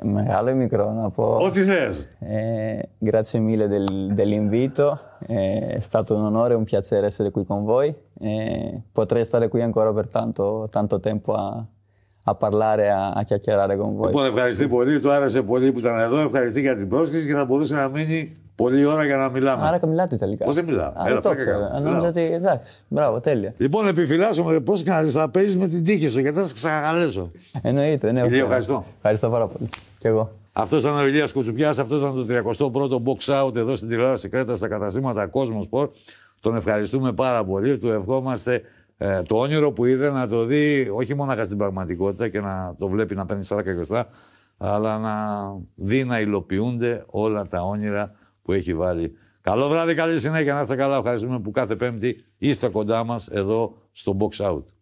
Μεγάλο ή μικρό να πω. Ό,τι θες. Grazie mille dell'invito, è stato un onore e un piacere essere qui con voi. Potrei stare qui ancora per tanto tempo a parlare, a chiacchierare con voi. Λοιπόν, ευχαριστεί πολύ, του άρεσε πολύ που ήταν εδώ, ευχαριστεί για την πρόσκληση και θα μπορούσε να μείνει πολλή ώρα για να μιλάμε. Άρα μιλάτε Ιταλικά. Πώς δεν μιλάω. Έλα, το ξέρω. Νόμιζα ότι εντάξει, μπράβο, τέλεια. Λοιπόν, επιφυλάσσομαι πώς κάνεις, θα παίζεις με την τύχη σου, γιατί θα σε ξανακαλέσω. Εννοείται, ναι. Ηλία, ευχαριστώ. Ευχαριστώ πάρα πολύ. Κι εγώ. Αυτό ήταν ο Ηλίας Κουτσουπιάς, αυτό ήταν το 31ο Box Out εδώ στην τηλεόραση Κρέτα στα καταστήματα Cosmo Sport. Τον ευχαριστούμε πάρα πολύ, του ευχόμαστε το όνειρο που είδε να το δει όχι μόνο στην πραγματικότητα και να το βλέπει να παίρνει σάρκα και οστά, αλλά να δει να υλοποιούνται όλα τα όνειρα που έχει βάλει. Καλό βράδυ, καλή συνέχεια, να είστε καλά. Ευχαριστούμε που κάθε Πέμπτη είστε κοντά μας εδώ στο Box Out.